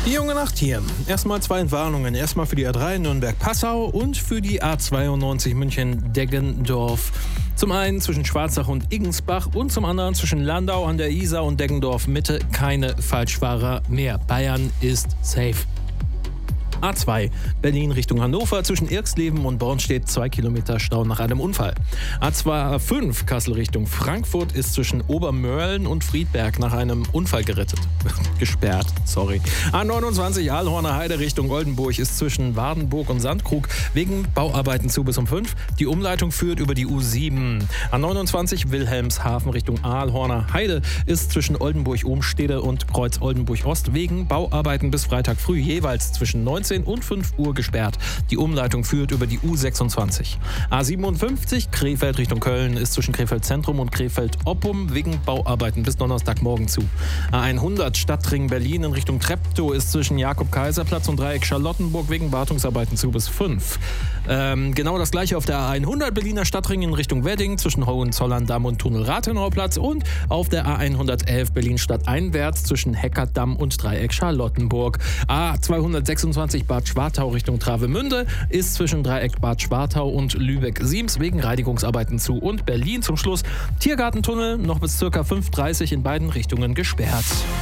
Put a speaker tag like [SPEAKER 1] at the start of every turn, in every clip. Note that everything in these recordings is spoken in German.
[SPEAKER 1] Die junge Nacht hier. Erstmal 2 Entwarnungen. Erstmal für die A3 Nürnberg-Passau und für die A92 München-Deggendorf. Zum einen zwischen Schwarzach und Iggensbach und zum anderen zwischen Landau an der Isar und Deggendorf Mitte keine Falschfahrer mehr. Bayern ist safe. A2 Berlin Richtung Hannover zwischen Irxleben und Bornstedt 2 Kilometer Stau nach einem Unfall. A5 Kassel Richtung Frankfurt ist zwischen Obermörlen und Friedberg nach einem Unfall gesperrt. A29 Ahlhorner Heide Richtung Oldenburg ist zwischen Wardenburg und Sandkrug wegen Bauarbeiten zu bis um 5. Die Umleitung führt über die U7. A29 Wilhelmshaven Richtung Ahlhorner Heide ist zwischen Oldenburg-Ohmstede und Kreuz Oldenburg-Ost wegen Bauarbeiten bis Freitag früh jeweils zwischen 19 und 5 Uhr gesperrt. Die Umleitung führt über die U26. A57 Krefeld Richtung Köln ist zwischen Krefeld Zentrum und Krefeld Oppum wegen Bauarbeiten bis Donnerstagmorgen zu. A100 Stadtring Berlin in Richtung Treptow ist zwischen Jakob-Kaiser-Platz und Dreieck Charlottenburg wegen Wartungsarbeiten zu bis 5. Genau das gleiche auf der A100 Berliner Stadtring in Richtung Wedding zwischen Hohenzollern-Damm und Tunnel Rathenauplatz und auf der A111 Berlin-Stadt einwärts zwischen Heckerdamm und Dreieck Charlottenburg. A226 Bad Schwartau Richtung Travemünde ist zwischen Dreieck Bad Schwartau und Lübeck-Siems wegen Reinigungsarbeiten zu. Und Berlin zum Schluss Tiergartentunnel noch bis ca. 5:30 in beiden Richtungen gesperrt.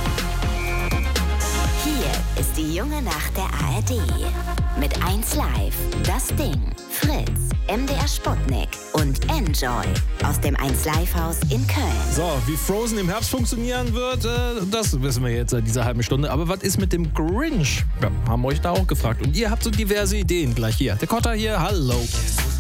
[SPEAKER 2] Hier ist die junge Nacht der ARD. Mit 1 Live, Das Ding, Fritz, MDR Sputnik und Enjoy aus dem 1 Live Haus in Köln.
[SPEAKER 1] So, wie Frozen im Herbst funktionieren wird, das wissen wir jetzt seit dieser halben Stunde. Aber was ist mit dem Grinch? Ja, haben wir euch da auch gefragt. Und ihr habt so diverse Ideen gleich hier. Der Kotter hier, hallo.